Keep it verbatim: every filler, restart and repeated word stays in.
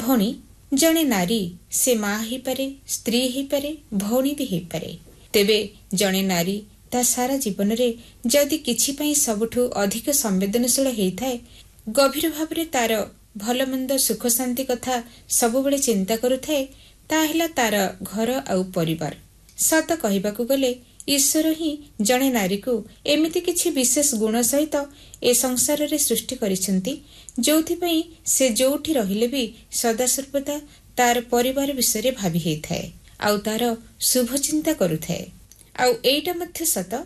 भौणी जणे नारी से माँ ही पारे, स्त्री ही पारे, भौणी भी ही पारे। तेबे जणे नारी ता सारा जीवन रे जदि किछि पई सबठु अधिक संवेदनशील हेइथाए, गभीर भावरे तार भल मंद सुख शांति कथा सबु बेले चिंता करुथाए, ताहेला तार घर आउ परिवार। सत कहिबाकू गले ईश्वर ही जणे नारी को एमिति किछि विशेष गुण सहित ए संसार रे सृष्टि करिसेंती, जोथि पई से जोठी रहिले भी सदा सर्वदा तार परिवार विषय भावी हेइथाए, आउ तार शुभ चिंता करुथाए। आउ एइटा मध्य सत